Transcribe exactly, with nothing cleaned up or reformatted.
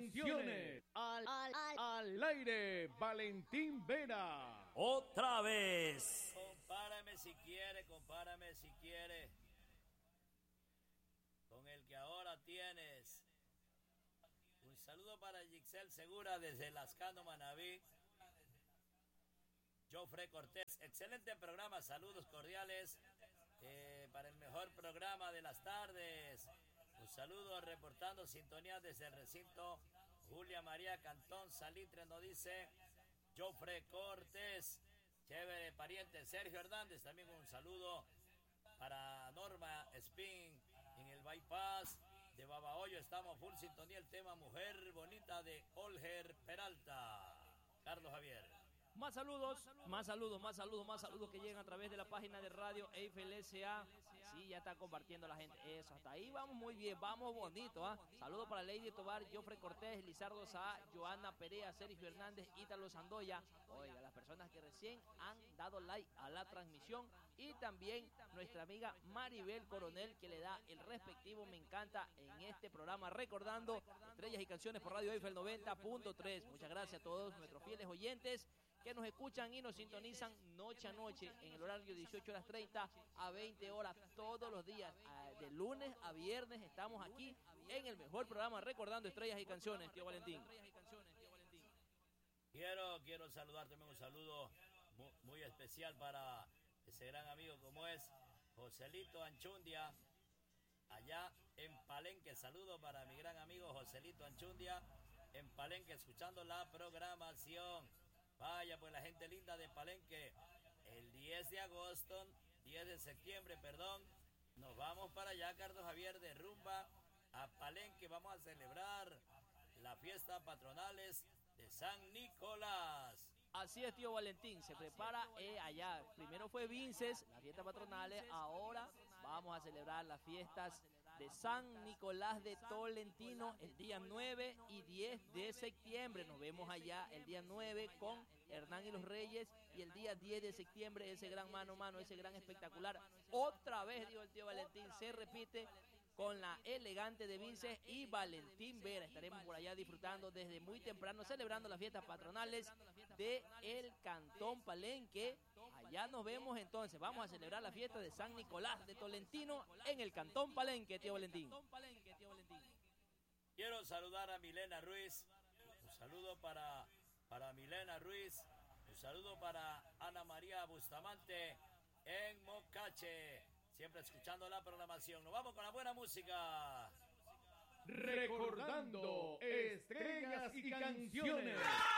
canciones. Al, al, al, al aire, Valentín Vera. Otra vez. Compárame si quiere, compárame si quiere. Con el que ahora tienes. Un saludo para Gixel Segura desde Lascano, Manabí. Jofre Cortés, excelente programa, saludos cordiales eh, para el mejor programa de las tardes. Un saludo reportando sintonía desde el recinto. Julia María Cantón Salitre nos dice Jofre Cortés, chévere pariente. Sergio Hernández, también un saludo para Norma Spin en el bypass de Babahoyo. Estamos full sintonía, el tema Mujer Bonita de Olger Peralta. Carlos Javier. Más saludos, más saludos, más saludos, más saludos que llegan a través de la página de Radio Eiffel S A. Sí, ya está compartiendo la gente. Eso, hasta ahí vamos muy bien, vamos bonito. ¿ah? Saludos para Lady Tobar, Jofre Cortés, Lizardo Saá, Joana Perea, Sergio Hernández, Ítalo Sandoya. Oiga, las personas que recién han dado like a la transmisión. Y también nuestra amiga Maribel Coronel, que le da el respectivo me encanta en este programa, recordando estrellas y canciones por Radio Eiffel noventa punto tres. Muchas gracias a todos nuestros fieles oyentes que nos escuchan y nos sintonizan noche a noche en el horario dieciocho horas treinta a veinte horas todos los días, de lunes a viernes. Estamos aquí en el mejor programa recordando estrellas y canciones, tío Valentín. Quiero, quiero saludar también un saludo muy, muy especial para ese gran amigo como es Joselito Anchundia, allá en Palenque. Saludo para mi gran amigo Joselito Anchundia en Palenque, escuchando la programación. Vaya, pues la gente linda de Palenque, el diez de agosto, diez de septiembre, perdón, nos vamos para allá, Carlos Javier, de rumba a Palenque. Vamos a celebrar la fiesta patronales de San Nicolás. Así es, tío Valentín, se prepara eh, allá. Primero fue Vinces, las fiestas patronales, ahora vamos a celebrar las fiestas de San Nicolás de Tolentino el día nueve y diez de septiembre. Nos vemos allá el día nueve con Hernán y los Reyes y el día diez de septiembre ese gran mano a mano, ese gran espectacular. Otra vez, digo el tío Valentín, se repite con la elegante de Vinces y Valentín Vera. Estaremos por allá disfrutando desde muy temprano, celebrando las fiestas patronales de el Cantón Palenque. Allá nos vemos entonces. Vamos a celebrar la fiesta de San Nicolás de Tolentino en el Cantón Palenque, tío Valentín. Quiero saludar a Milena Ruiz. Un saludo para, para Milena Ruiz. Un saludo para Ana María Bustamante en Mocache. Siempre escuchando la programación. Nos vamos con la buena música. Recordando estrellas y canciones.